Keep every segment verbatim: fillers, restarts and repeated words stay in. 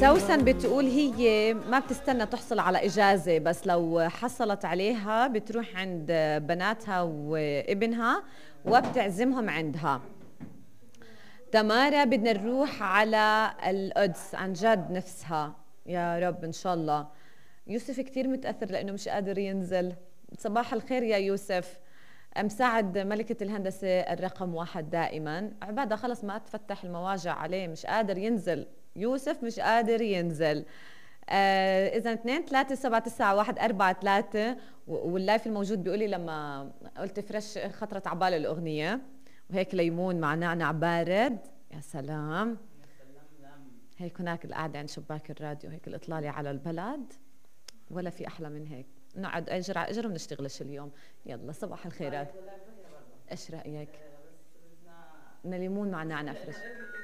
سوسن بتقول هي ما بتستنى تحصل على إجازة، بس لو حصلت عليها بتروح عند بناتها وابنها وبتعزمهم عندها. تمارا بدنا نروح على القدس، عن جد نفسها يا رب إن شاء الله. يوسف كتير متأثر لأنه مش قادر ينزل. صباح الخير يا يوسف. مساعد ملكة الهندسة الرقم واحد دائما. عبادة خلص ما تفتح المواجع عليه، مش قادر ينزل. يوسف مش قادر ينزل. آه إذا اثنين ثلاثة سبعة تسعة واحد أربعة ثلاثة، واللايف الموجود بيقول لي لما قلت فريش خطرت عبالي الأغنية، وهيك ليمون مع نعناع بارد. يا سلام. هيك هناك القعدة عند شباك الراديو، هيك الإطلالة على البلد، ولا في أحلى من هيك. نقعد أجر على أجر ونشتغلش اليوم. يلا صباح الخيرات. إيش رأيك؟ بدنا ليمون مع نعناع فريش.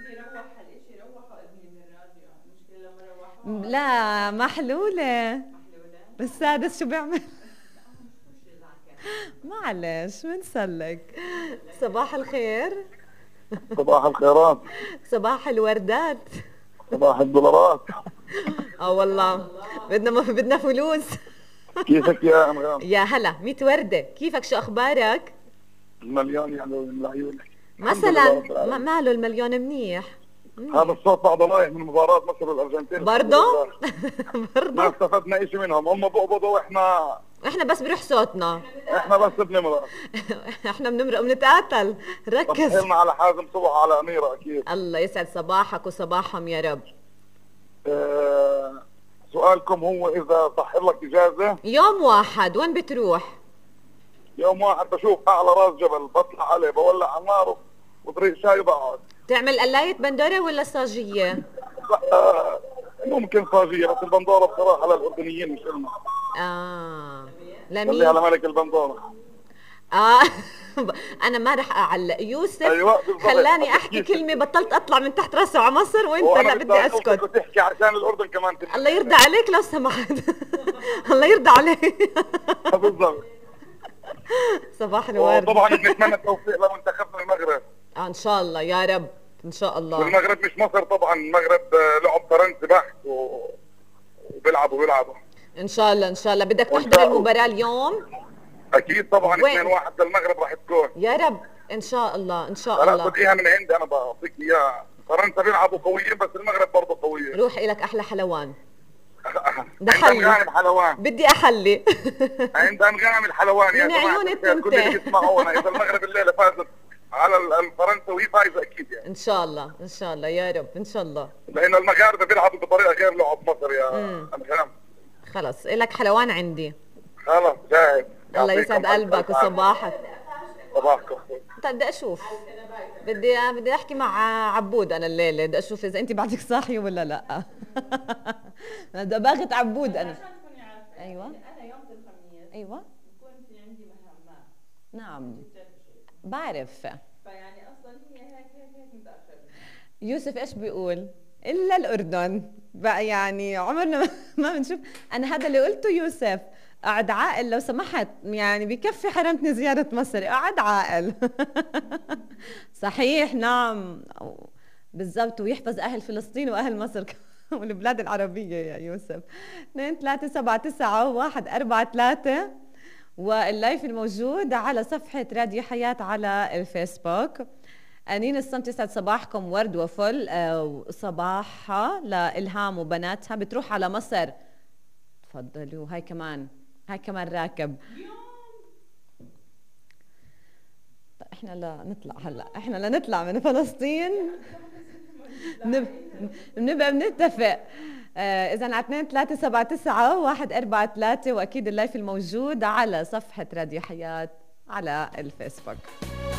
لا محلولة. بالسادس شو بيعمل؟ معلش بنسلك. صباح الخير. صباح الخيرات. صباح الوردات. صباح الدولارات. اه والله بدنا ما بدنا فلوس. كيفك يا انغام؟ يا هلا ميت وردة، كيفك شو اخبارك؟ المليون يعني لعيونك. مثلا ما ماله المليون منيح. هذا الصوت بعده رايح من مباراة مصر والارجنتين برضه؟ برضه ما استفدنا شيء منهم، هم بقبضوا واحنا احنا بس بروح صوتنا. احنا بس بنمرق. احنا بنمرق وبنتقاتل. ركز. صبحنا على حازم، صبح على اميره اكيد. الله يسعد صباحك وصباحهم يا رب. أه سؤالكم هو اذا صح لك اجازه يوم واحد وين بتروح؟ يوم واحد بشوف اعلى راس جبل، بطلع عليه بولع على النار وطريق شاي وبقعد. تعمل قلاية بندورة ولا صاجية؟ أه ممكن صاجيه، بس البندوره بصراحه للاردنيين مش لنا. اه لمين؟ لمين؟ على ملك البندوره. اه انا ما رح اعلق. يوسف أيوة خلاني احكي كلمه بطلت اطلع من تحت راسه على مصر، وانت لا بدي اسكت. تحكي عشان الاردن كمان تحكي. الله يرضى عليك لو سمحت. الله يرضى عليك. بالضبط. صباح الورد. طبعا بنتمنى التوفيق لمنتخبنا المغرب. آه ان شاء الله يا رب ان شاء الله. والمغرب مش مصر طبعا، المغرب لعب فرنسي بحت و... وبيلعبوا بيلعبوا ان شاء الله ان شاء الله. بدك تحضر المباراه اليوم؟ اكيد طبعا. اثنين واحد للمغرب راح تكون يا رب ان شاء الله ان شاء الله. لا خذ اياها من عندي، انا بعطيك اياها. فرنسا بيلعبوا قويين بس المغرب برضه قويين. روح الك احلى حلوان. ده حلي. عند انغام الحلوان. بدي احلي. عند انغام الحلوان يا جماعه. من عيون التنتين. كل اللي بيسمعونا اذا المغرب الليله فازت على الفرنسوي فايزه اكيد يعني. ان شاء الله ان شاء الله يا رب ان شاء الله. لان المغاربه بيلعبوا بطريقه غير لعب مصر يا انغام. خلص الك حلوان عندي. خلص جاهز. الله يسعد قلبك وصباحك. صباحكم. طيب بدي اشوف، بدي بدي احكي مع عبود انا الليله، بدي اشوف اذا انت بعدك صاحيه ولا لا. بدي باغت عبود انا. ايوه انا يوم الخميس ايوه بكون في عندي مهمات. نعم بعرف. فيعني اصلا هي هيك هيك هيك متاخر. يوسف ايش بيقول؟ الا الاردن بقى، يعني عمرنا ما بنشوف. انا هذا اللي قلته يوسف. قعد عاقل لو سمحت، يعني بكفي حرمتني زيارة مصر. قعد عاقل. صحيح نعم بالضبط، ويحفظ أهل فلسطين وأهل مصر والبلاد العربية يا يوسف. اثنين ثلاثة سبعة تسعة واحد أربعة ثلاثة، واللايف الموجود على صفحة راديو حياة على الفيسبوك. أنين الصمت يسعد صباحكم ورد وفل. صباحها لإلهام وبناتها بتروح على مصر. تفضلوا. هاي كمان هاي كمان راكب. طيب احنا لا نطلع هلا، احنا لا نطلع من فلسطين بنبقى بنتفق. آه اذا على اثنين ثلاثة سبعة تسعة واحد أربعة ثلاثة، واكيد اللايف الموجود على صفحة راديو حياة على الفيسبوك.